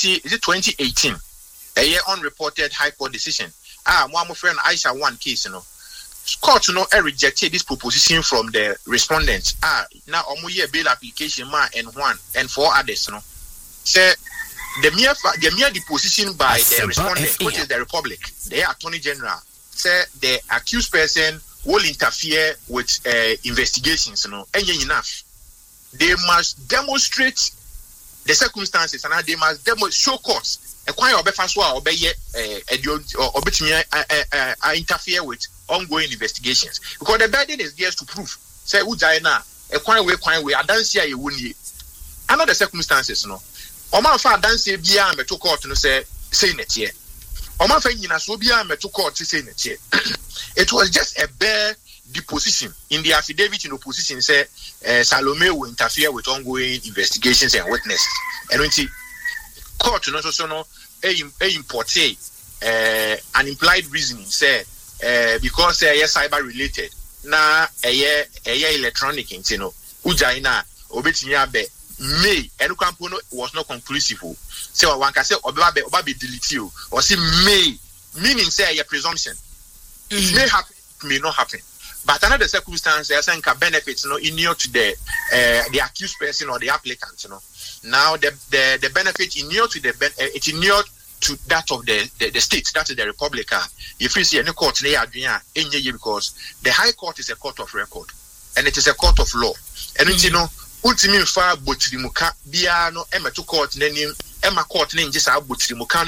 is it 2018? A year unreported High Court decision. One friend Aisha one case, court rejected this proposition from the respondents. Now year bail application and one and 4 others, Say the mere deposition by the respondent, which is the Republic, the Attorney General, say the accused person will interfere with investigations, and enough. They must demonstrate the circumstances and they must show cause. A quite interfere with ongoing investigations because the burden is there to prove. Say Ujaina, a quite way, I don't see you wouldn't. Another circumstances, Oman fa dance bia me to court no say it here. Oman fa nyina so bia me to court say it here. It was just a bare deposition in the affidavit in opposition say Salome will interfere with ongoing investigations and witnesses. And when court no so no import an implied reasoning say because cyber related na electronic ujaina obetimi be May and Campono was not conclusive. So one can say Obabe delete or say may meaning say a presumption. It may happen, it may not happen. But another circumstance I think can benefit inured to the accused person or the applicant, Now the benefit inured to it inured to that of the state, that is the Republic. If you see any court because the High Court is a court of record and it is a court of law. And ultimate far botirimuka bia no to court nanim court name just botirimuka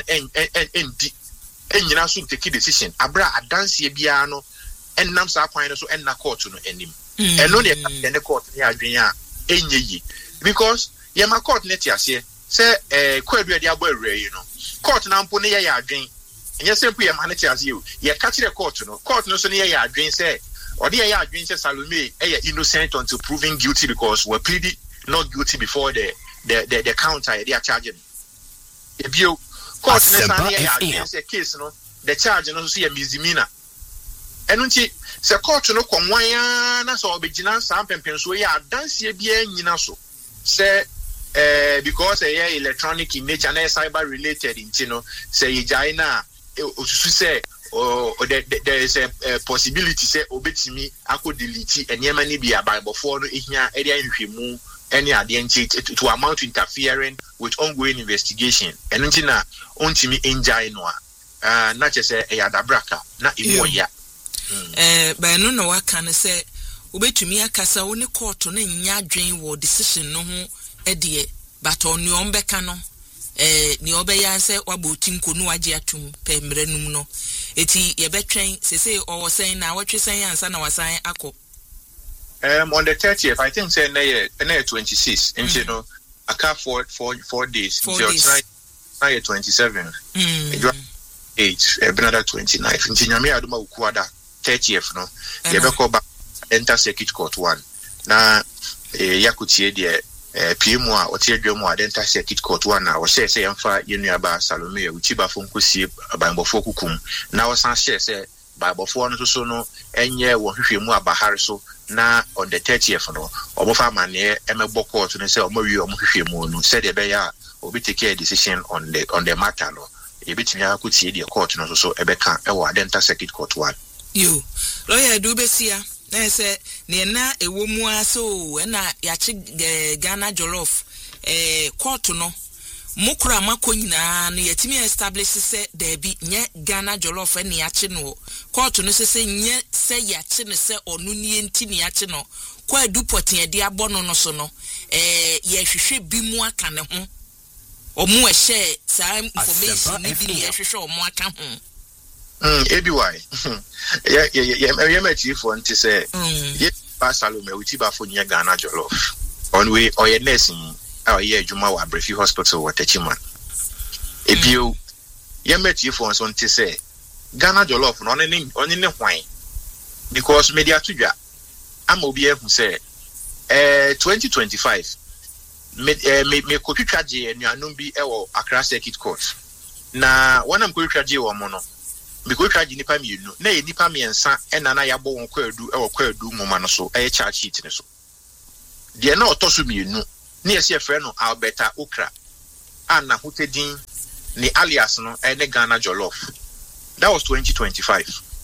and nyina so take decision abra adanse bia no nam sa kwan no so na court no anim no the court ne adwen a enyeyi because yema court net ase say kwadu de abo awre court na mpo ne ye adwen enye sempu yema ne ase ye ka kire court no so ne ye adwen say or the adwen say Salome innocent until proven guilty because we're pleaded not guilty before the counter they are charging. If you court say case the charge no so misdemeanor. And when say court no kwanya na so obegina sam pempen so ya dance bia nyina so say because electronic in nature na cyber related say Jaina osusu say there is a possibility say obetimi akọ delete enema ni bia Bible for no ehia area nhwemu any identity to amount to interfering with ongoing investigation and na ontimi enjai no na che eyadabraka na imoya ba no no waka ne say obetumi akasa wo ne court no nya adwen wo decision no ho ede but onu ombeka no ni obeya say waboti nkonu agye atum pemrenum no eti ye betwen sese owo sen na watwe sen ansa na wasan akọ on the 30th I think say na 26 and I can't for 4 days until tonight 27 8 another 29 until nyame aduma ukuada 30th no ye be ko ba enter circuit court 1 na yakutie de PM a otiedwemu enter circuit court 1 na wo share say yemfa yenuaba Salome uchiba fo nkosie abanbofo kukum na wo san share say baibofo no so no enye wo hwehwemu abahare so na on the 30th no obofa mane emebo court no say omawi omohwehwemu no said be ya obi take a decision on the matter no e bitimi akutie de court no so ebeka e wo enter circuit court 1 yo lawyer do besia na say ne na ewomu aso na yachi Ghana Jollof court no mukura makonyina no yetimi establish say there be nye Ghana Jollof ne yachi no court no say nye say yachi no say onu nie nti ne yachi no kwa du potin de abono no so no ye hwehwe bi mu aka ne ho omu share some information ni bi ye hwehwe omu aka ho ABY yeah my chief want to say Salome Utiba for near Ghana Jollof on way or your nursing our year Juma wa Brefi Hospital or Techiman. If you my chief wants want to say Ghana Jollof on any wine because media tuja I'm obia who say 2025 me kopi traje and you anumbi ewo Accra Circuit Court na when I'm kopi traje wa mono because try nipa mienu na ye nipa miensa ena na yabo won kwadu e wo kwadu moma no so e charge sheet ne so de na otoso mienu na ye se frɛ no Alberta Okra and Hutedin ni alias no ene Ghana Jollof. That was 2025.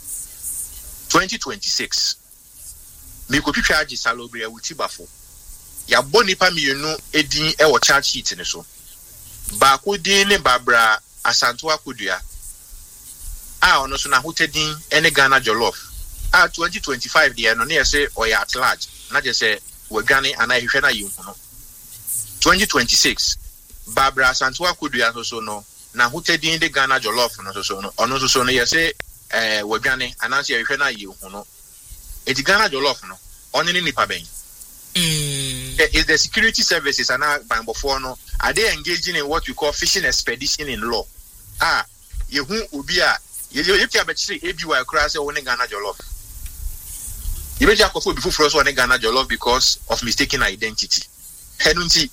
2026. Me ko twitwa Salobria Wutibafo. Ya bonipa mienu edin e wo charge sheet ne so. Ba ko din ne Barbara Asanto Akudua. Ono so na Hutedin ene Ghana Jollof. 2025 the no na say oya at large. Na je say we Ghana ana hwehwe na yimhu no. 2026 Barbara Asanto Akudua so no na Hutedin de Ghana Jollof no so no. Ono so no ye say we Ghana ana say hwehwe na yimhu no. Eti Ghana Jollof no only nipa ben. Is the security services and before no are they engaging in what we call fishing expedition in law? You ubia you betri ABY cross one Ghana Jollof. You better go before first one Ghana Jollof because of mistaken identity. Henunti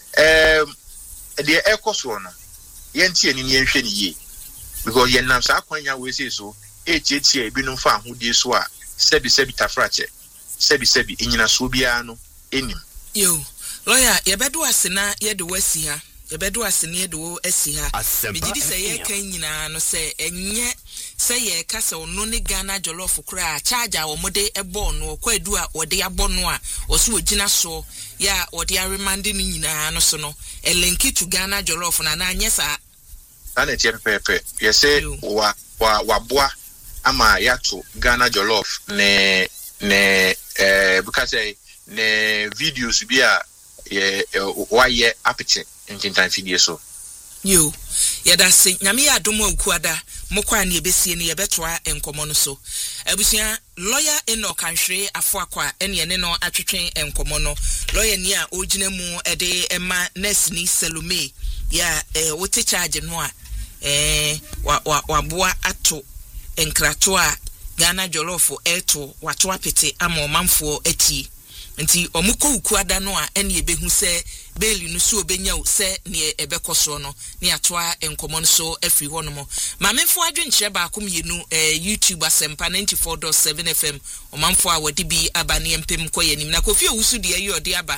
the air cost one yenti ani yenhwe ni ye because yen nam sa kwanya we say so etie ebinum fa ahudie so a sebi tafrache sebi inyina so bia no enim yo lawyer yebedo asena yede wasi ha yebedo asena yede wo asi ha bigidi se ye kan nyina no se enye se ye ka se ono ne Ghana Jollof kura charge a wo mode ebo no kwadu a wode abo no a wo so ogina so ya wode a remind ni nyina no so no elenki to Ghana Jollof na anyesa ana tie pepe ye se wa boa ama yato Ghana Jollof ne because ne videos bi a waye apete ntintan fidie so yo yada se nyame ya domo akuada mokwa na ebesie ne yebetoa enkomo no so abusia lawyer Enoch Anhwe Afoakwa ene no atwetwen enkomo no lawyer ni a ogina mu ede ema nurse ni Salome ya wote charge no a wa boa ato enkrato a Ghana Jollof eto wato apete ama omamfo ati nti omuko ukuada no a ene ebehu se beli no so obenya se ne ebekoso no ne atoa enkomo no so afri ho no mo mamemfo adwenkyere ba akom yenu YouTube Asempa 94.7 FM omamfo a wodi bi abane empem koyanim na Kofi Owusu de ayi ode aba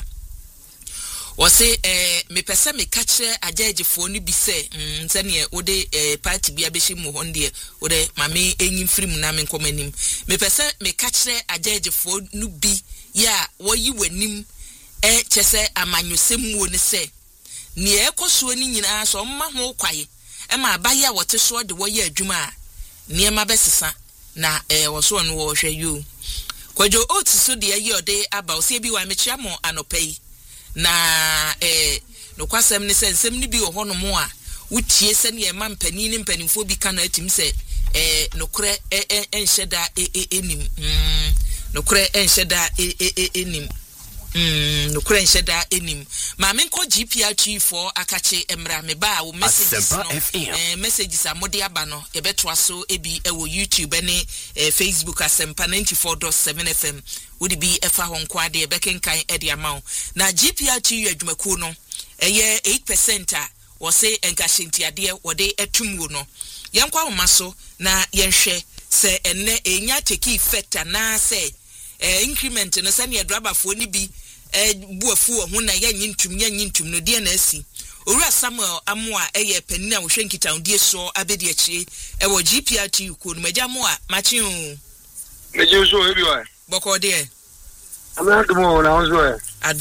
wose me pese me kachre agagefo no bi se nsene ode party bia beshi mu honde ode mame enyim firim na me nkomanim me pese me kachre agagefo no bi ya woyi wanim chese amanyosem wo ne se ne ekoso ni nyina so mma ho kwaye ma abaye wote so de woye adwuma a ne ma besesa na woso no wo hwe yo kwajo otiso de ayi ode aba osie bi wa mechia mo anopai na no kwasem ne sensem ni bi wo hono mo a wutie se ne ma mpani ne mpanimfo bi kana atim se nokre enhyeda enim nokre enhyeda enim nokre enhyeda enim ma menko GPR chief for akache emra me ba wo messages no messages amode aba no yebetoa so ebi ewo YouTube ne Facebook Asempa 94.7 FM wodi bi efa ho nko ade bekenkan ede amaw na GPR chief adwumaku no eye 8% a wo se enkahenti ade wode etumwo no yenkwa homa so na yenhwe se enne enya take effect na se increment no se ne drabafo ni bi buafu ho na yanyintum no de na asi owura Samuel Amoa eye panina wo hwenkita ndie so abedi akire ewo GPRT ko no magya mo a machi o meje so ebi wa boko de adumo na onzo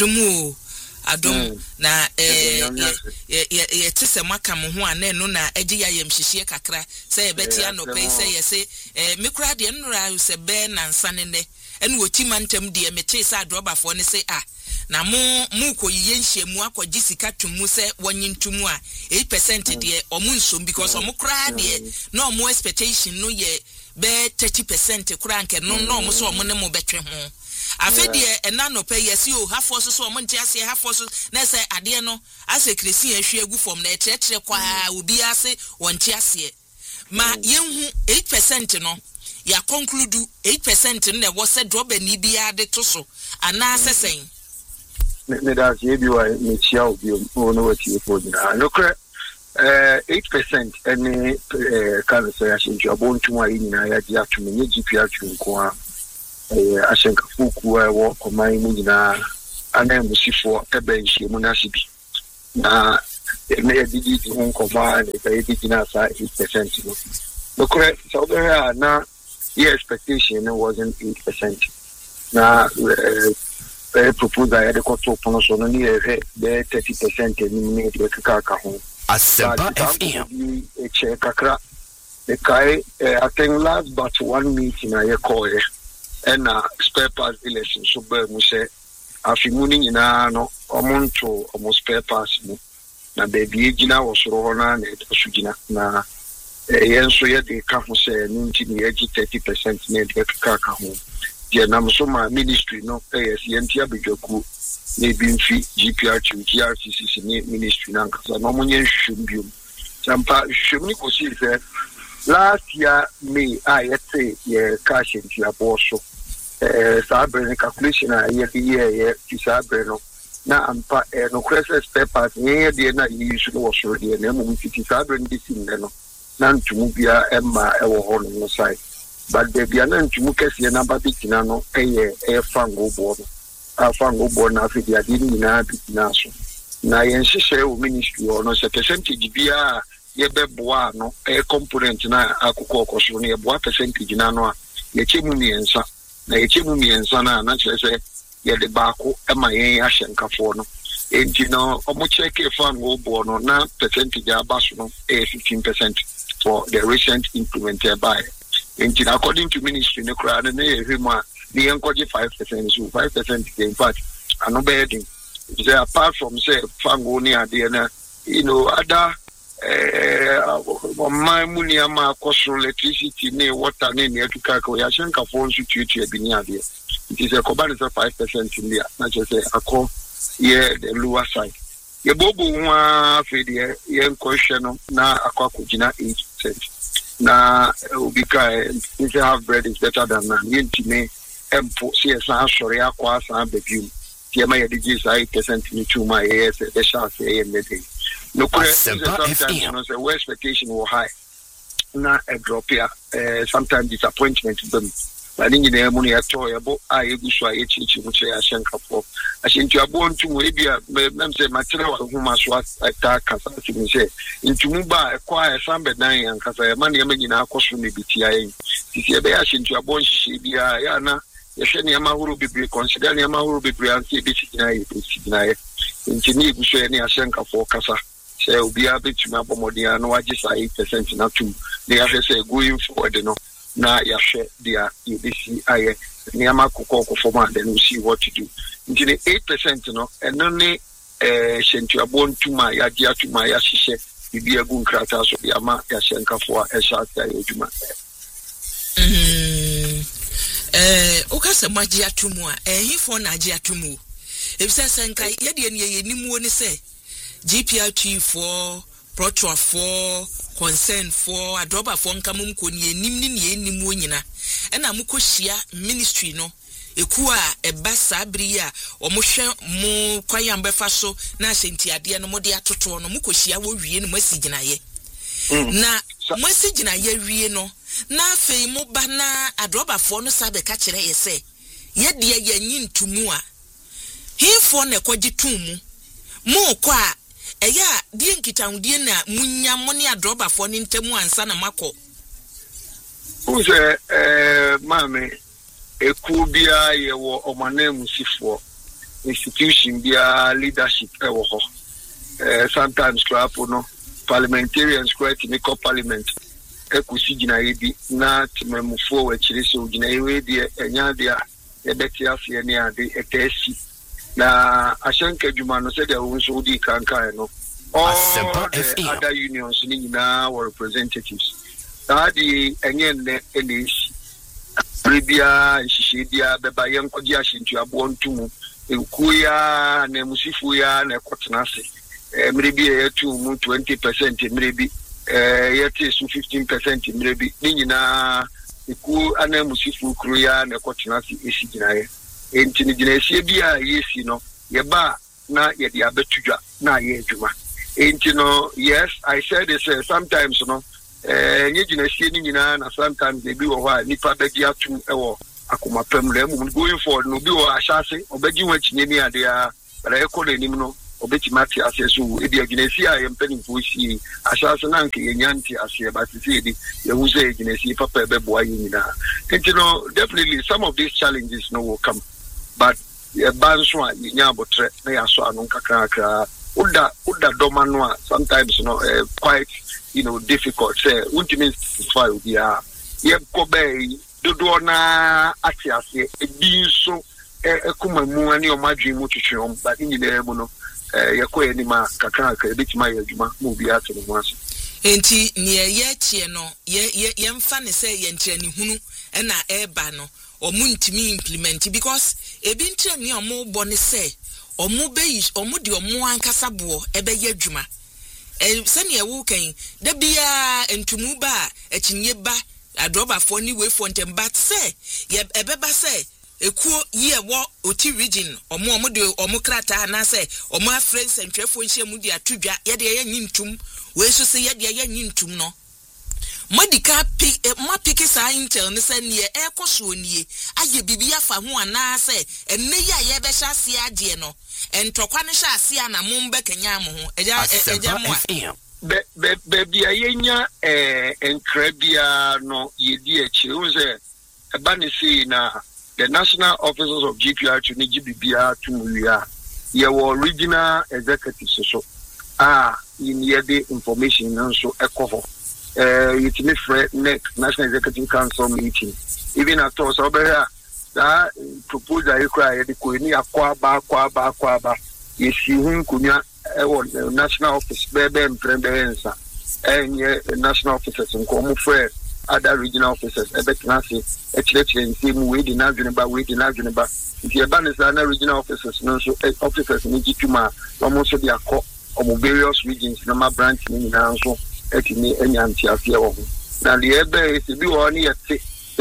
adum na ye tese maka mo ho ana no na agi ya yam hihie kakra se ye beti anope se ye se mekura de nura se be na nsane ne ene woti mantem de mete se adrobafo ne se na mu ko yiye nhyiamu akwaji sika tumu se wonyintumu a 8% de omu nsom because omu kura de na omu expectation no ye be 30% kura nke no omu so omu ne mo betwe ho afedie enanope yesi o hafo so omu ntia se hafo so na se ade no ase kresi ahwe agu fom na etrere kwa obi ase wontia se ma yenhu 8% no ya conclude 8% na wo se drop ni bia de to so ana sesen me da se bi wa me chia obi o no wati fo na no kre 8% any kan so ya shinju abontu ayi nyina ya ji atumi nye GPR twunko a ashenka fuku wo komai mu nyina ana musifo ebe nhie mu na sibi na na didi ho nkoma na be gina sa 8% no. No correct. So there na your expectation wasn't 8%. Na proposal I had to to pono so no near 30% ni de kaka ho. Asempa FM. Check kakra. The guy, I think last but one meeting I call it, and spare parts election. So, we say, after morning in no amount to almost spare parts. Na baby, Gina was Rohana and Sugina. Na, so yet they can't say, 30% near the Kaka home. The Namasoma ministry, no, ASNT Abijoku, maybe GPR2, GRTC ministry, Nanka, no money should be. Sampa, should me consider. Last year, May, I say, cash into your boss. Sabre calculation, year, Sabre. Now, I'm no crisis papers, near the night you should also the name of Sabre and this in Leno. None to Mubia, Emma, our horn on the side. But there be a none to Mukas, and number Bitinano, a fango board. A fango board, nothing, I didn't know Bitinaso. Now, and she say, ministry or no percentage be yebe boa no component na akukọ koso no yeboa percentage na no a yechemu miensa na yechemu miensa na kyerɛ yede baako ema yen ahye nkafo no enti no omo check fan go bo no na percentage abaso no 15% for the recent increment by enti according to ministry ne kra na yehwemu a ne yenkoje 5% so 5% in fact anobedin it is apart from say fan go ne ade na other my money ama cost electricity ne water ne electrical ko ya shenka phone sututu ebini ade it is a combined 5% in there na just say akọ here the lower side ye bobo nwa fe de ye nkohwe no na akọ akogina 8% na ubika if you have bread is better than none yentime empo see san sori akọ asan bebium tie ma ye de gi 8% ni too my yes the shall say anything. No, sometimes expectation were high. Na a drop here. Sometimes disappointment to them. But in the money at all, I go so I teach you which I shank up for. I think you are born to maybe a material whom I was attack as I say. Into Muba acquire some benign and Casa money in our costume BTI. This year, I think you are born she be Yana. Yesheni Amahuru be considered Yamahuru be and see BTI. In Geneva, share any Ashanka for Casa. Say be able to make more no just 8% na two. They are say going forward no na ya share their UBC I near Koko format then we see what to do. Into the 8% no and only shentu abon to my yadia to my ashishe be a good crata so the ama yashenka for a shot yojuma. Okasa magia tumwa he for nagia tumu. If senka yedi ni mu ni say GPRT for Protra for concern for adroba for nkamum ko ni enim nyina ena mukohia ministry no ekuwa ebasa bria omohwe mu kwayamba fa so na asentiade no mode atoto no mukohia wo wie no masiginaye na masiginaye wie no na afei mo ba na adroba for no sabe ka kire yese ye de ye nyintumu a hifo na kwaji tumu mu kwa eya die nkitaudie na munya moni adroba fo ni ntemu ansa na mako uze mame eku bia ye wo omanemu sifo institution bia leadership ewo ho sometimes crap no parliamentarians quite in the parliament eku sigina ebi na timemufo we chire so gina ewe die enya dia ebeti afie ne ade etesi na ashanka juma no said there was odi kanka no all the other unions ni na were representatives the enye ne pribia shishidia beba yenkoji ashintu abontumu ekuya na musifu ya na kotenase mrebi yetu mu 20% mrebi yete su 15% mrebi nyina eku ana musifu kruya na kotenase esiginaye entini ginesi bia yesi no yeba na yedi abetudwa na yedwuma entino yes I said this sometimes no nye ginesi ni nyina na sometimes they be wo ha nipa begi atum ewo akomapem le mu going forward no bi wo ahase obegi wa chinye ni ade a bara ekole nim no obetimati asesu edi aginesi a yempeni fusi asase na nke yenyanti ase batisi edi yehuze aginesi papa bebo ayina. And definitely some of these challenges will come, but banso a nya botre na yaso anu kakra uda domanwa sometimes quite difficult say ultimate file dia ye ko be dodo na atiase ebi so ekumamu ani o madwi mu twetwem but nyine mu no ye ko enima kakra ebitima ye adwuma mu bi ato no aso enti ne ye tie no ye mfa ne se ye ntrani hunu na eba no omuntimi implement because ebi ntrani omo bo ne se omo de omo ankasa bo ebe ye adwuma sani ewu kan da bia entumu ba ekinye ba adroba fo ni we fo ntem but say ye ebeba say ekuo ye wo oti region omo de omo krata na say omo afrens entwefo nhia mu de atodwa ye de ye nyintum we so say ye de ye nyintum no modika pick sa intel ne say ne ekoso nie aye bibia fa ho ana say enne ye be hya se ade no entokwa ne hya se ana mombe kenya mo ho eja mo Baby, ayenya enkrabia no yedi echi unze ebani si na the national officers of GPR to GBBR to muya ye wo regional executives so in yede information nso ekoho yitimi free next national executive council meeting even at all so be that proposal ekra yede ko ni akwa ba yesi hun kunya national office bebe mprembensa national officers nko free other regional officers ebetinasi echire nsimu we di nadwene ba nti eba ne sa na regional officers no so officers ni gituma omo so dia ko omo various regions na ma branch ni na so etini enyanti afia wo na le ebe se bi wo ni yete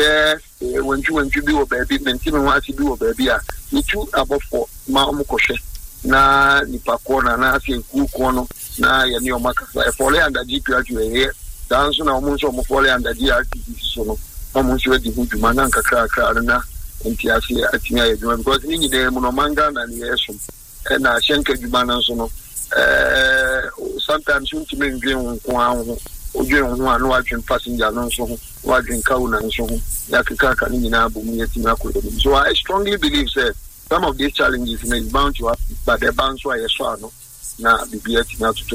wenju bi wo baby menti me wa si bi wo baby a nitu abofo ma omo kohwe na nipako na ase kuko no na ye ni omakasa e fole anda GPR here danso na omunso omo fole anda GPR so no omunso di huduma na nkakra na enti ase atinya ye dwuma because ni nyide mu no manga na ni yeso na shenka dwuma na so no sometimes unti mengwe nko anho odwe ho anu adwen passenger no so ho wadwen kawo na so ho ya kaka ni nyina abu mu yeti na ko so I strongly believe say some of these challenges is bound to happen, but the bounce why no na BBT na to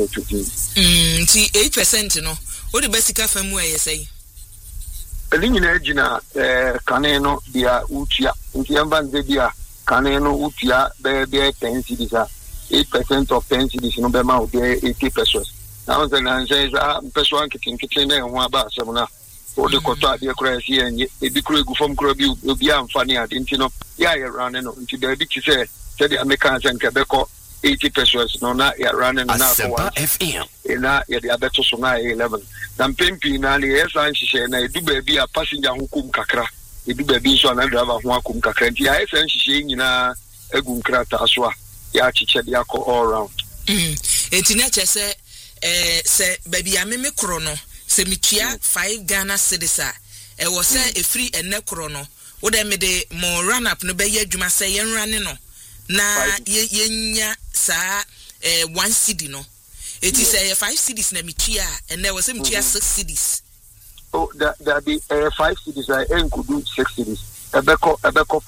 8% no what the basic famu I say elini na ejina kaneno dia utia ntiamba nze dia kaneno utia be 10 cedis 8% of 10 cedis no be ma o 80 pesos now the nze peso ankitin na ho aba asem na o de koto ade kura si enye ebi kura egu fom kura bi obi amfani ade ntino ya run no nti da bi ti say the Americans and Quebeco 80 pesos no na ya run no na for FM na ya de abeto so na 11 na mpempi na le esa nhihye na edu ba bi a passenger hukum kakra edu ba bi so na driver ho akum kakra nti ya esa nhihye nyina egu nkrata so a ya chiche de akọ all round enti na chese se baby ameme kro no se mitua 5 Ghana cedis a e wo se e free enne kro no wo de me de mo run up no be ye adwuma se ye nrane no na yenya sa 1 cedi no it is 5 cedis na mitua enne wo se mitua 6 cedis oh that be 5 cedis I enkudu 6 cedis ebeko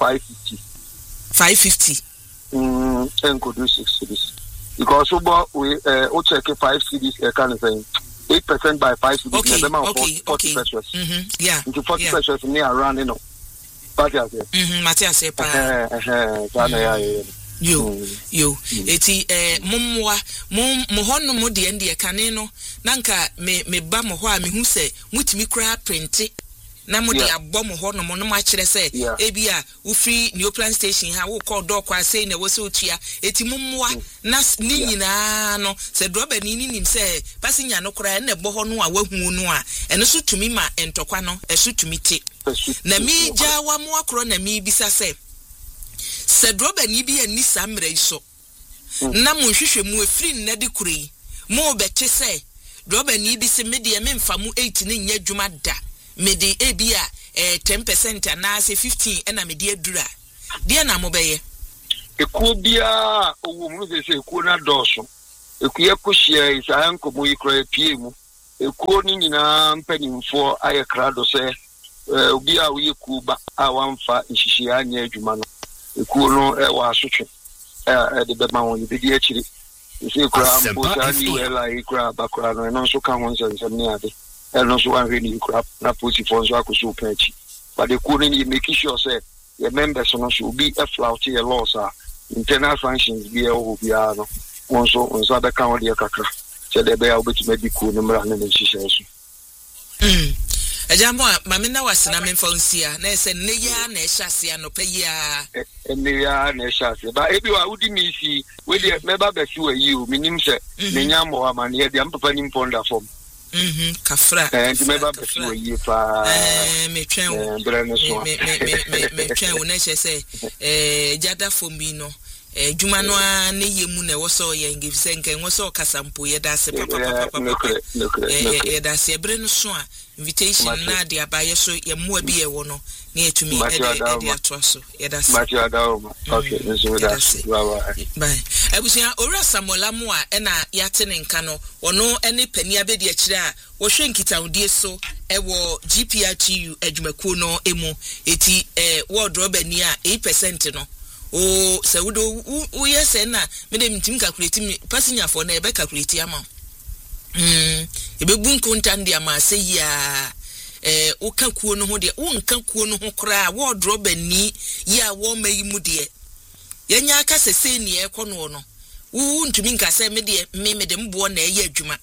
550 enkudu 6 cedis because we check 5 cedis kind of thing 8% by 5 cedis okay. Pesos. Yeah. Into 40 pesos near around Matias pa. Yo. Eti momwa mo hono mo de ende kane no nanka me ba mo ho a me hu se mutimi kra print na mo de abọ mo hono mo no ma kire se ebia wo free Neoplan station ha wo call door kwa say na wo se otua eti momwa na ni nyina no se droba ni nim se passenger no kra na ebo ho no a wahu no a eno so tumi ma entokwa no eso tumi te na mi ja wa mo akro na mi bisa se droba ni bi ani samre iso na mo hwehwe mu afri na de kurei mo bete se droba ni bi se me de me mfa mu 8 ne nya dwuma da me de ebia 10% na say 15 na me de adura de na mo beye ekubia owo mu se ekuna doso ekuye kushia isahanko mu ikro epiemu ekuo ni nyina mpanimfo aye krado se obi a wo kuba awamfa nhihia anya adwuma no ekuo no wa asotwe de bema won bi di akiri se kura mposa ni wela ikra bakra no no so ka won nsem ni ade no so wan really ikra na posi fonzo akoso panchi but ekuo ni make sure say your members no should be a flout your laws internal functions be a obia no onso be kan odi kakra se de be a obetime di ku no mra na nhihia so Ejambo mame na wasena memfonsia na ese ne ya na ehyasia no paya ne ya na ehyasia ba ebi wa udi mi si we de meba be si wa yi o minim se ne nyamo amane ye de ampapa ni mponda form kafra and meba be si wa yi pa me twen wo me twen wo na ehye jada form bi no juma no na yemu na wo so ye ngi se nkan wo so kasampo ye da se papa ye da se bre no so a invitation na de abaye so ye mo bi ye wo no na etumi e ato so ye da se okay so da bye abusia ora samola mo a na yate ne nka no wono ene pani abedi akire a wo hwe nkitaudie so wo GPRTU adwumakuo no emu eti wardrobe ni a 8% no o se wudo wo yese na me dem tim calculate me passenger for na e be calculate ama ebebu nkontande ama se ya wo ka kuo no ho de wo nka kuo no ho kra wardrobe ni ya wo mayi mu de yenya aka sese ni e kono no wo ntumi nka se me de me de mbo na e ya adwuma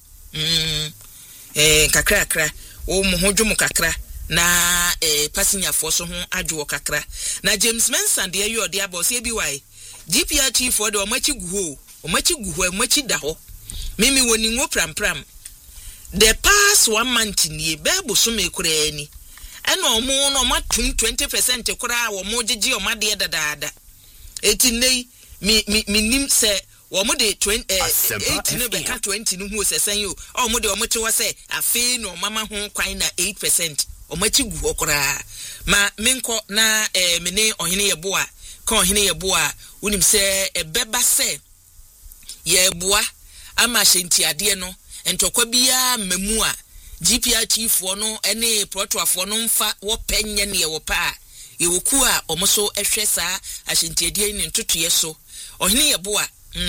kakra wo mo ho dwom kakra na passenger for so ho adwo kakra na James Mensa de ayo de abose bi wai GPRT for de omachi guho omachi da ho mimi woni ngo pram the past 1 month ni bebo so me kura ani ena omo no matum 20% kura wo mo gigi o made dadaada eti nei mi nim se wo mo de 8 no be ka 20 no hu se san yo o mo de o mo te wo se afi no mama ho kwan na 8% omachi gu okora ma menko na mene ohene yeboa ka ohene yeboa unim se ebeba se yeboa ama hyenti ade no entokwa bia mamu a GPRT fo no ene protoafo no mfa wo penye ne wo pa yewoku a omoso ehwe saa ahyenti ade ne ntotoye so ohene yeboa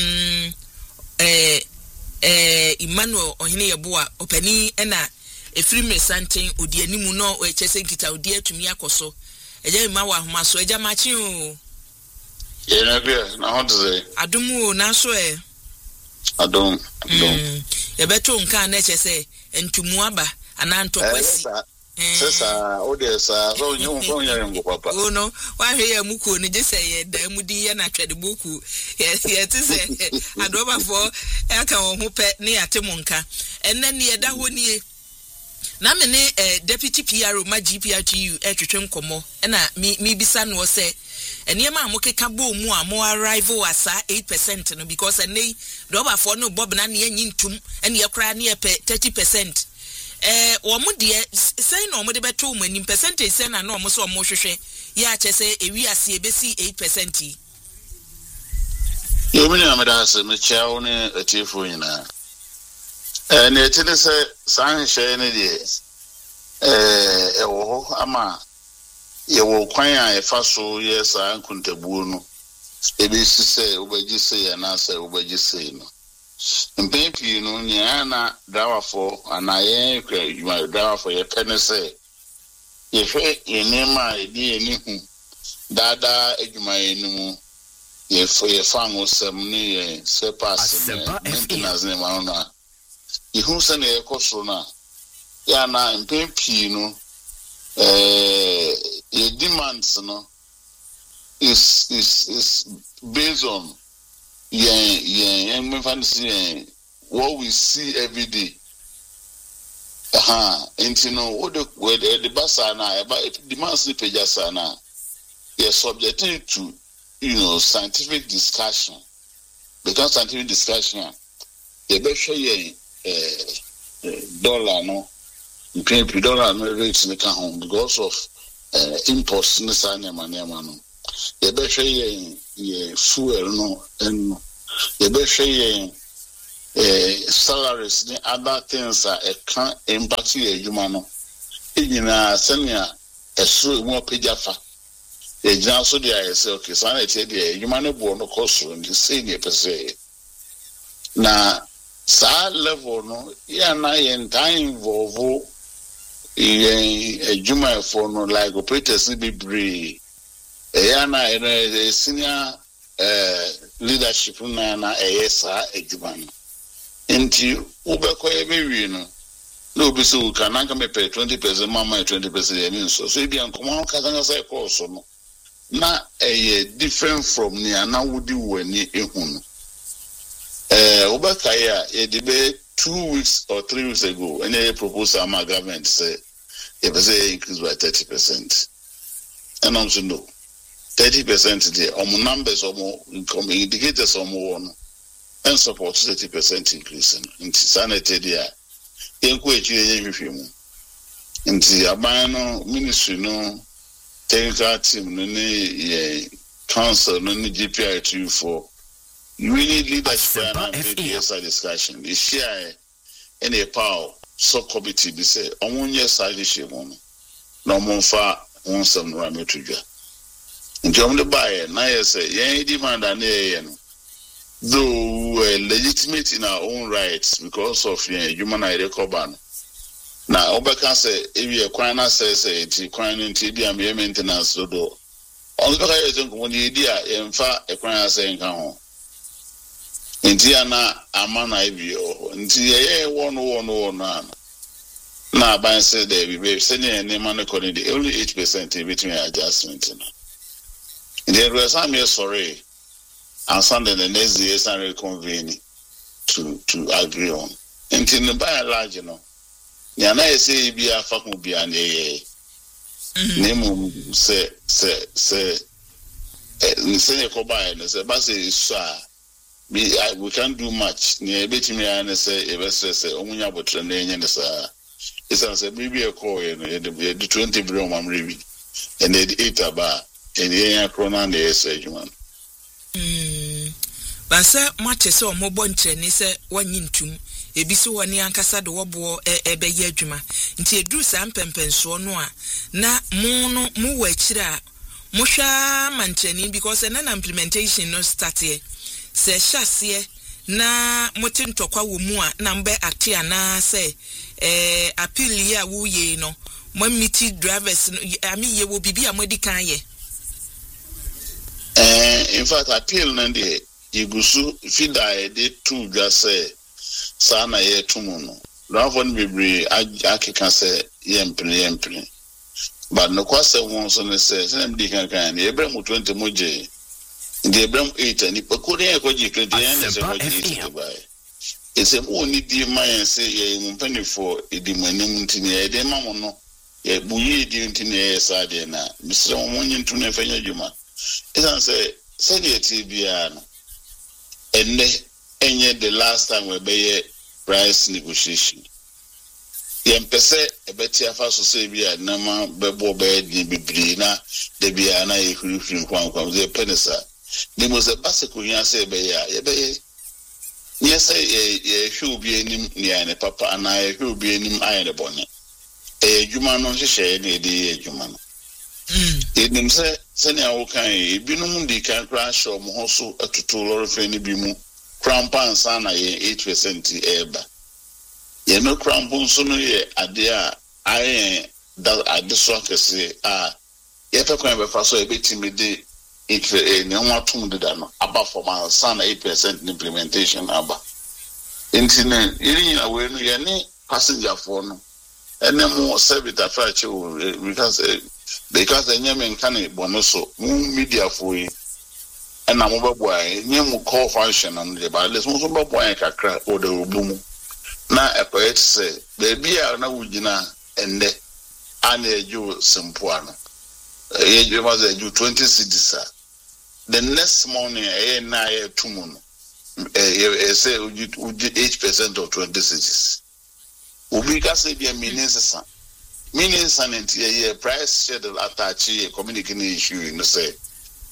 Emmanuel ohene yeboa opani ena efiri mesanten odi animu no o echese nkita odi atumi akoso eja ma wa homa so eja machi o ye na bia na hodze adumu na so adum ye beto nka na echese entumu aba ana ntokwasi sesa odesa so nyu fo nya ngo papa o no wa hwe ya muko ni jese ye da mudi ye na twede boku ye tse adoba fo aka wo ho pe ne atemu nka enne ne ye da ho nie na me ne deputy PRO ma GPRTU etwetwe nkomo na mi bisa no se enema amokeka bo mu a mo arrival asa 8% no because enei doba for no bob na ne yin ntum ene ye kra ne ye 30% wo mo de say no mo de beto mo ni percentage say na no mo so mo hwehwe ya che say ewi ase ebesi 8% yo me na madase me chawo ne atifo nyina ne tene se sanhye ne de ewo ama yewo kwan a efa so yesa nkuntabuo no ebesi se obaji se ya na se obaji se no mpepi no nya na drawafo anaye kwa drawafo ye pene se yefe enema edi enihu dada edwuma enimu yefa ngosem ne ye se pass ne maintenance ne ma na ihu se na ekoso na ya na mpepi no your demands no is based on what we see every day. And you know what the basana about demands the pejasana. You're subjected to scientific discussion. Because scientific discussion, you better show you dollar no. You pay $1 no rates in the home because of imports in the Sanya Manema no. ye be hwe ye fuel no eno ye be hwe salaries ni other things a can impact ye adwuma no nyina senia eso mo pejafa e gina so dia say okay so na tie dia adwuma no bo no cost ndi say ni pese na sa level no ya na ye time involve adwuma for no like operators be brave ya na senior leadership na esa adwuma no enti ubekọ ebe wi no no be so can na me pay 20% mama 20% yen so e bi ankomo ka kan say course no na different from ni ana wudi wani ehunu ubeka ya e dey 2 weeks or 3 weeks ago any proposal my government say e be say increase by 30%. And also no 30% there on numbers or more income indicators or more and support 30% increase in sanity there. Encourage you in the Abano ministry no technical team no council no GPI 24 really leadership and PSI discussion is share any power subcommittee be say omunye side shemo no monfa wonsam no ametuja njom de bae na say yen demand na yen though legitimate in our own rights because of human rights cobban na obeka say if you kwana say ti kwana nti dia me maintenance do on beka ye zen ko ni dia emfa ekwana say nka ho nti ana amana ibio nti ye one na ban say there be say ne man ko ni the only 8% between adjustment na there was some sorry and Sunday the next day is reconvene to agree on. Until by and large, Yana say be a fuck will be an name say Kobai and say Bassy we can't do much. Near betting me and say a vessel say Omunya but and sir. It's a maybe a call and the 20 brom I'm reading and they eat a bar and the Cronan the essay man. Bansa mache se omobọ ntreni se wanyintum ebiso woni ankasa de wobo ebeye adwuma nti edru sa mpempenso no a na mu no mu wachira mu hwa mantreni because na implementation no start here se hyase na motintokwa wo mu a na mbe atia na se appeal ya wo ye no mo miti drivers ami ye wo bibi amodi kan ye. In fact, appeal nandi igusu fida de two just say sana ye tumuno. Ravon bibri akeka say yempre. But no kwase won so ne say sem di kan ebrem 20 moje. Ndi ebrem 8 ni pekode e kwaji kredi en se kwaji buy. Ese mo ni di man say ye mpani for edimanim ntini e de mamo no ye buyi di ntini e sa de na misre mo nyintu ne fanya djuma. Isan say the TBR and enye the last time we be price negotiation. Yempese ebeti afa so say bia na ma bebo be di bibiri na de bia na ye hurihuri nkwankwan ze penisa. Ni mo se base ko nya say be ya ye be ye say ye hwe obi anim ni ane papa na ye hwe obi anim ayene bone. Adwuma no hye ne de adwuma no. Edim say senia wo kan ebinum di kan crash o mo so atutu lorry fe ni bi mu crampan sa na ye 8% eba ye no crampon so no ye ade a aye da ade so akese a ye pe kan be fa so ebetimi de ne watum de da no aba for man sa na 8% implementation aba intine iri na we no ye ni passenger for no enemo service afache because the Yemen can bonoso media for you and I'm over boy, new call function on the bar. Let's move about boy kakra or the boom. Now a poet say, baby, I know Wujina and the Anne Jew Simpuano. It was a Jew 20 cities. The next morning, a night 2 moon. Say 8% of 20 cities. Ubika say be a meaning sanity a price schedule attach a communication issue in the say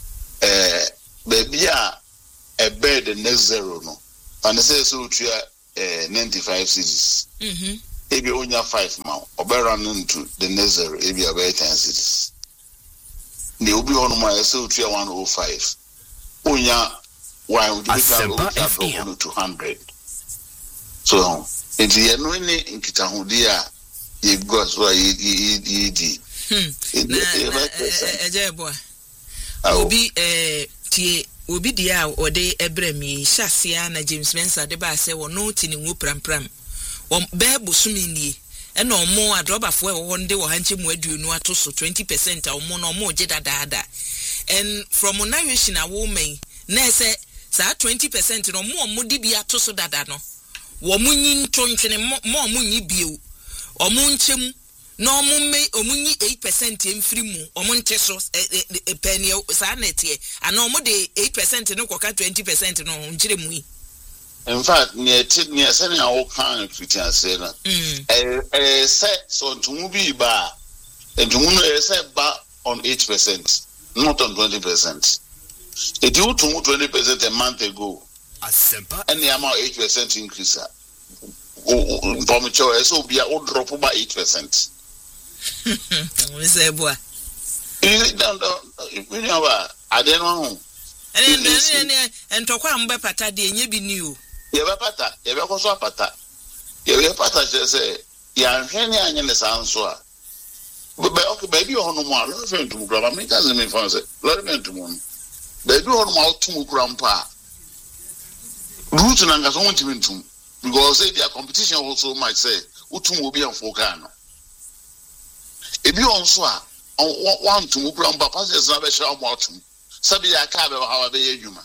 baby a bed and next zero no and say so to 95 cities ebi onya 5 ma oberan into the next zero ebi about 10 cities ne obi hono ma say to 105 onya why would you be to 200 so it's ye no ni nkita hodi a ye go so ye di ejebo obi tie obi dia ode ebrami hyasia na James Mensa de ba se wo no tini nwu prampram wo bebo sumini e na omo adrobafo e wo nde wo hanche mu aduonu ato so 20% a omo no omo je dadaada and from narration a woman na se sa 20% no omo di bi ato so dada no wo munyi ntontwene mo omo nyi bio omo nchemu no omunyi 8% emfiri mu omunte so penny sa netie ana omo de 8% no koka 20% no njire mu in fact near sending our kind Christian say na say so ntumu bi ba ntumu no say ba on 8% not on 20%. It you to 20% a month ago and the amount 8% increase from choice so be a drop by 8%. We say boy. Is it down you know I don't know. And to kwa mbe pata de nye bi ni o. Ye ba pata, ye ba koso pata. Ye be pata say ya hwene anya ne sanso a. But okay baby ho no mo a lo fe ntum kura me kaze me fa say lo me ntum no. Baby ho no mo tum kura mpa. Root na ngaso wontim ntum because say their competition also might say utum obi anfo ka no. Ebi on so a one to move around papa says na be share mo atum sabi ya ka be ha be adwuma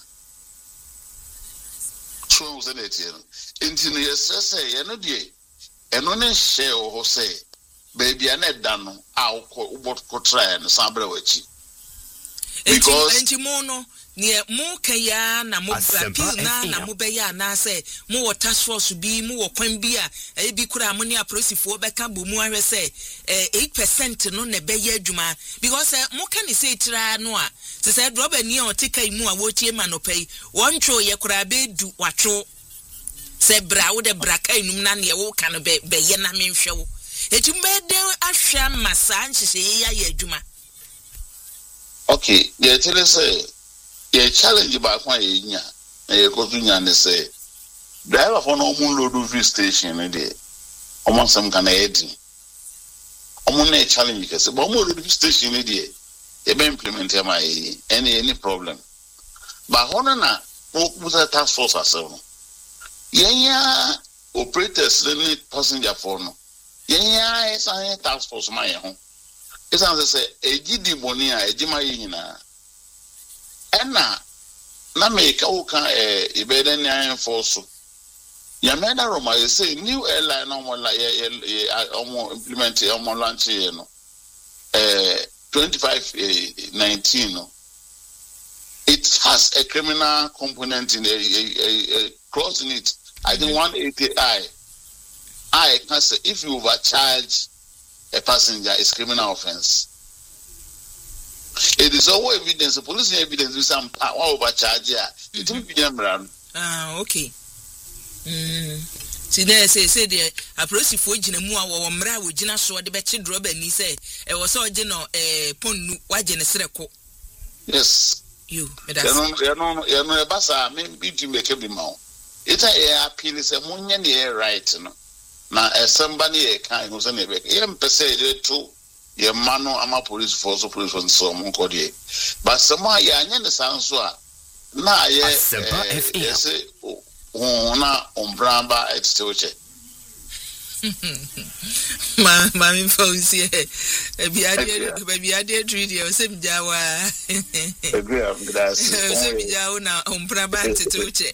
so we say that enti no yes say ye no de eno ne share o say baby ana da no a ko try no sabre wachi because enti mo no ne mo kaya na mo appeal na mo be ya na say mo water source bi mo kwan bi a bi kura mo ne aprosifo be ka bo mu ahwe say 8% no ne be ya adwuma because mo ka ni say tira no a say drop ani o tika imu a wo tie ma no pay won tro ye kura be du watro say bra wo de bra ka inum na ne wo ka no be ye na menhwe wo eti me de ahwa masa nhye ya adwuma. Okay, they tell us say ye challenge ba kwa ye nya na ye ko tunya ne say driver for no mun load free station ne de omo sam kana edi omo na challenge ke say but omo load free station ne de e be implement am any problem ba hono na o buza task force aso yenya operators ne passenger for no yenya esa task force ma ye ho esa say ejidi boni a ejima ye nyina ena na make oka ibeden nyan force ya meda roma you say new airline no like implement launch here no 2519 no it has a criminal component in a clause in it. I think 180I can say if you overcharge a passenger is criminal offense. It is all evidence, the police evidence with some overcharge. It will be them. Okay. See there say the approach for Jinamua or Mra with Jina so the betched robber and he say it was so general pon wagen a. Yes. You know, Bassa, maybe to make every mouth. It's a appeal is a moon air right. Now, as somebody a kind who's a neighbor, per se, too. Your mano ama police force and so on code. But somehow ya the sounds na ye say na umbramba et toche. Mami phones here. Baby I did read you same jawa. Same jawa na umbramba et toche.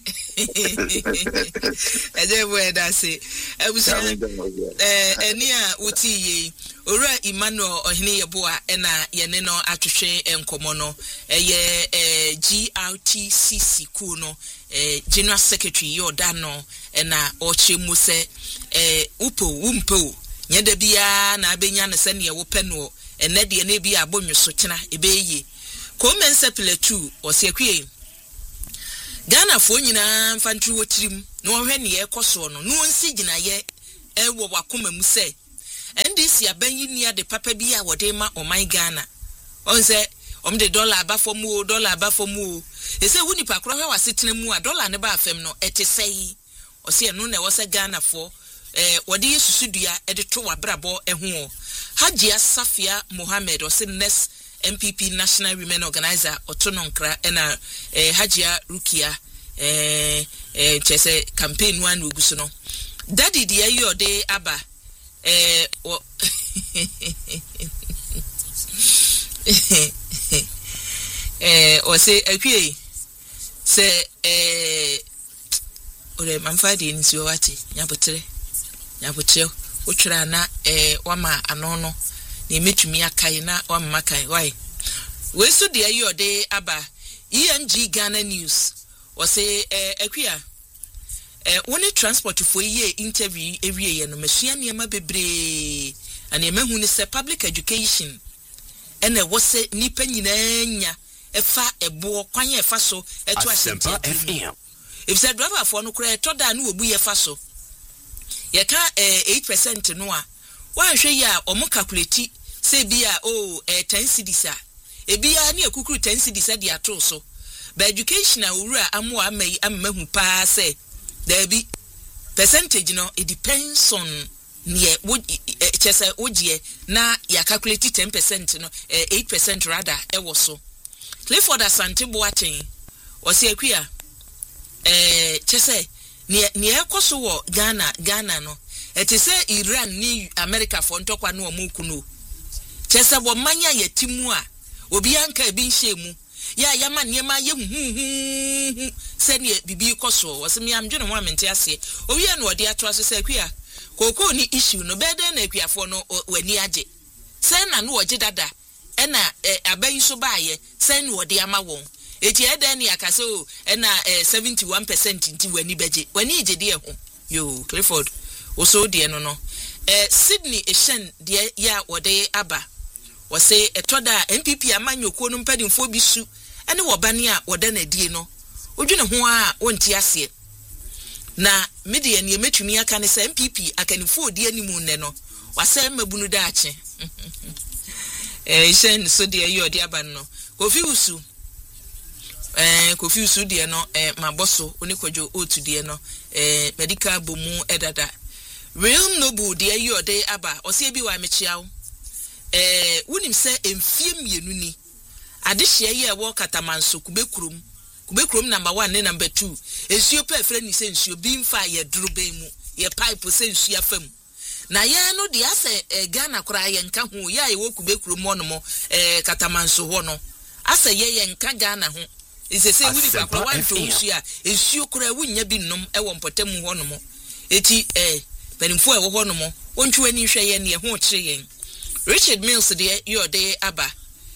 Ede we da say. I was enia uti ye. Ora Emmanuel ohene yeboa ena yene no atwehwe enkomo no eye GRTCC ku no General Secretary Yordano ena ochemu se umpo nyeda bia na abenya ne se ne wo pe no ene de ne bia abonwoso kina ebeye Komensa pile 2 ɔse akwie Ghana fo nyina mfantri wotirim no hwe ne ye koso no no nsi gina ye ewo wakoma mu se NDC abanyi nia de papa bi a wode ma oman Ghana onse omde dollar abafomu ese wuni pakro hwe wasetena mu a dollar ne ba afem no etesei ose no na wose Ghana fo wode yesusudua ede to wabrabo eho Hajia Safia Mohammed ose next MPP National Women Organizer Otononkra ena Hajia Rukia chese campaign one uguso no daddy de ayi ode aba ose akwie se ore mamfa de nsi wati nyabotre otwira na wama anono na emetumi akai na wama kai why we so de ayi ode aba ENG Ghana News ose akwie woni transport for ye interview every year no masua niam bebre ana emahu ni se public education ene wose nipa nyina nya efa ebo kwan efa so eto Asempa FM if said driver for no kra to da na obu ye fa so ye ka 8% no a wan hwe ya omo calculate say bia 10 cedis a ebia na ekukuru 10 cedis de ato so ba education a wura amo amai amahu pa say there be percentage no it depends on near would chese ogie na ya calculate 10% no 8% rather e wo so Clifford Asante Boateng osi akua chese ne ekoso wo Ghana no etise Iran ni America for ntokwa no omukuno chese bo manya yetimu a obi anka ebi nhemu ya yama niema ye hu se ne bibi koso wosemi amdwene ho amente ase owie no ode ato aso se akua koko ni issue no bede na akuafo no wani age se na no oje dada ena abayi so baaye se na ode ama won eti eden ya kase o ena 71% nti wani beje wani ije de ho yo Clifford oso de no Sydney Eshen de ya ode aba wose etoda MPP amanyokuo no mpadimfo bi su ene wobane a wode na die no odwene ho a wonti ase na media ne metumi aka ne se MPP akanifo die animu ne no wase mabunu da ache Eshen so de ayi ode aba no Kofi Usu de no maboso oni kwadwo otu de no medical bomu edada Real Noble de ayi ode aba ose bi wa mechiawo wunim se emfie mienu ni adehye ye wo katamanso kubekurum number 1 ne number 2 ensuo pa efre ni se ensuo bi mfa ye durube mu ye pipe se ensuo afam na ye no de ase Ghana kora ye nka ho ya ye wo kubekurum mo no katamanso ho no ase ye nka Ghana ho isese wuri pakwa wanto ensuo a ensuo kora wunya bi nnom e wo mpotam ho no mo eti penimfo e wo ho no mo wontwe ani hwe ye ne ye ho kire yen Richard Mills de your day aba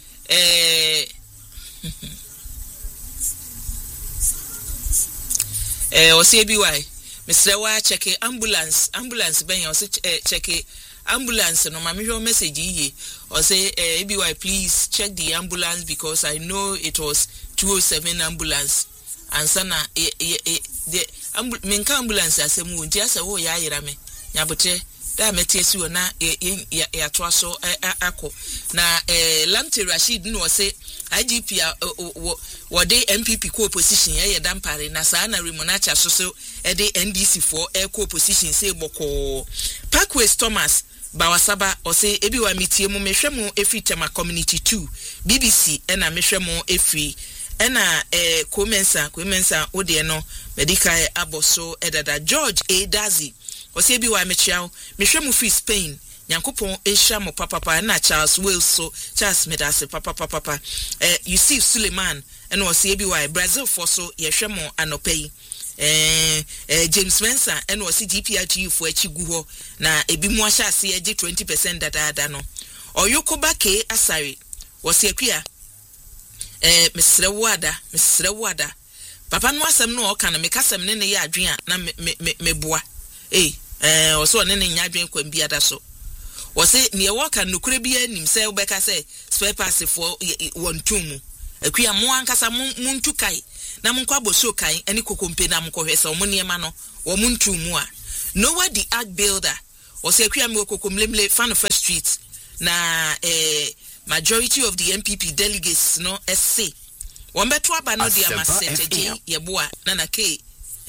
OCBY Mr. Wa check ambulance ben ya check ambulance no mami your message ye or say ABY please check the ambulance because I know it was 207 ambulance and sana the ambulance asemu nti asa wo ya yira me nyabote da metiesi wona ya toaso akọ na Lamte Rashid no say IGP wode MPP co opposition ye dampare na saa na Remonacha so de NDC for co opposition say boko Parkway Thomas Bawasaba o say ebi wa mitie mu mehwemu efi tema community 2 BBC na mehwemu efi ena Komensa ode no medical aboso edada George A Dazi Osebi wa mechiao mehwemu free Spain Nyankopon ehia mo papa na Charles Wales so Charles Medase papa Yusuf Suleiman and Osebi wa Brazil for so yehwemo anopei James Mensa and was DPRG for achigu ho na ebi mu ahya ase age 20% dada no Oyokoba K Asari was yakua Mr. Wada papa no asem no oka na mekasem ne ye adwen na meboa also ne nya adwen kwam biada so wo se ne woka nokure bia nim se obeka se spare pass for wontum akuya mo ankasa muntu kai na mo kwa boso kai eni kokompe na mo kohwe se mo niema no wo muntu mu a Noah the Ark Builder was akuya me kokomlemle fan of street na majority of the MPP delegates no SC wombeto aba no dia masete yeboa na ke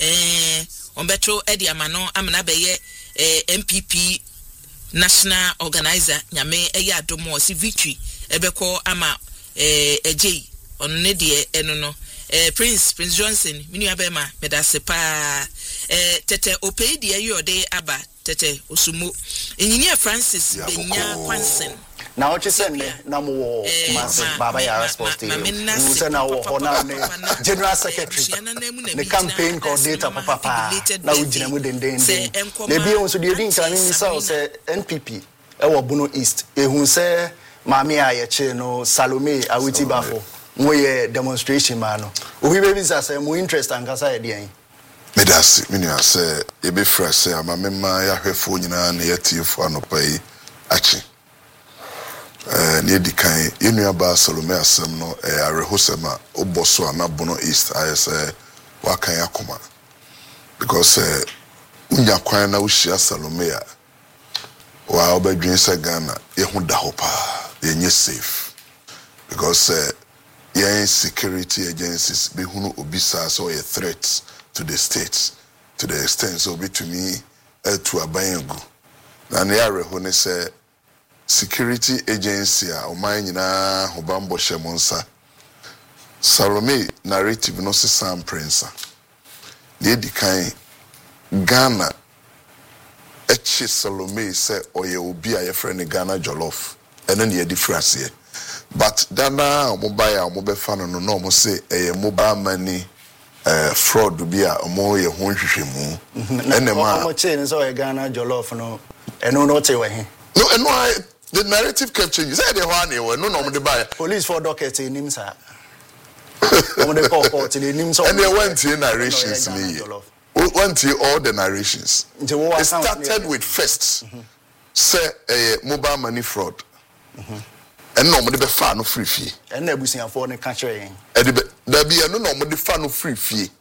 wombeto edi amano amna beye MPP national organizer nyame eya adomo si victory ebeko ama ej on ne de eno no Prince Johnson minu abema medase pa tete opei de ayode aba tete osumo enyinia Francis Benya Kwansen na oche sende na mo mase baba ya sports team musa na wo hona ne general secretary ne campaign coordinator papa na ujina mu denden ne bi on so de din kan ni sa se NPP e wo Bono East ehun se maami ayeche no Salome Awiti Bafo mo ye demonstration ma no obi be bi say mo interest ankasa ye de medasi minu say e be fresh say amamema ya hwefo nyina na yetiefo anopai achi ne di kan yenu ba Salome asem no arehosema oboso ana Bono East ayese wakan yakoma because unya kwan na ushia Salome a wa obadwen se Ghana yehu da hopa yenye safe because yen security agencies be hunu obisa so a threat to the states to the extent so between to abayengu na ne areho ne say security agency a oman nyina hobambo shemonsa Salome narrative no se sam prince ne di kan Ghana echi Salome say oye obi a ye friend Ghana jollof ene ne difference here but dana mobile mobefa no no mo say mobile money fraud bi a mo ye ho hwehwemu ene ma mo chain so e Ghana jollof no eno no te we he no eno the narrative kept changing say the one no mo de buy police for docket nim sa mo de court nim so and they went in narrations me went all the narrations it started with first say mobile money fraud and no mo de be fa no free fee and na busiafo ne ka kire yen e de be da bi no mo de fa no free fee